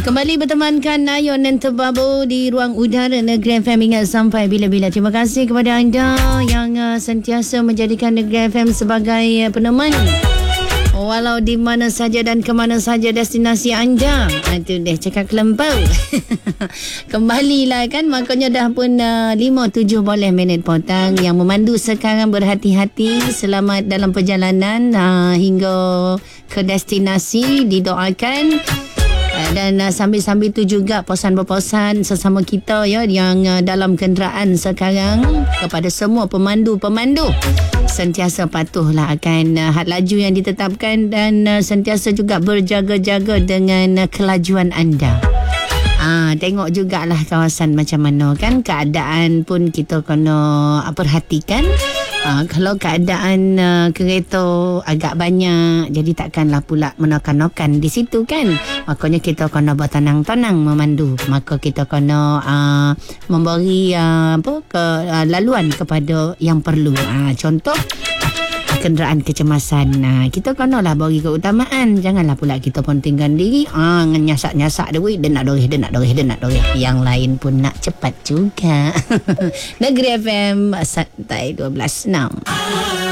Kembali bertemankan Ayon dan Tebabu di ruang udara Negeri FM hingga sampai bila-bila. Terima kasih kepada anda yang sentiasa menjadikan Negeri FM sebagai peneman. Walau di mana saja dan ke mana saja destinasi anda. Itu deh cakap kelempau. Kembalilah kan. Makanya dah pun 5-7 boleh minit potong. Yang memandu sekarang berhati-hati. Selamat dalam perjalanan hingga ke destinasi. Didoakan. Dan sambil-sambil tu juga pesan-pesan sesama kita ya yang dalam kenderaan sekarang kepada semua pemandu-pemandu sentiasa patuhlah akan had laju yang ditetapkan dan sentiasa juga berjaga-jaga dengan kelajuan anda. Tengok jugalah kawasan macam mana kan, keadaan pun kita kena perhatikan. Kalau keadaan kereta agak banyak, jadi takkanlah pula menekan-nekan di situ kan. Makanya kita kena bertenang-tenang memandu. Maka kita kena memberi laluan kepada yang perlu. Contoh kenderaan kecemasan. Kita kenalah bagi keutamaan. Janganlah pula kita pun tinggal diri. Nyasak-nyasak duit. Dia nak doreh. Yang lain pun nak cepat juga. Negeri FM Santai 12.6.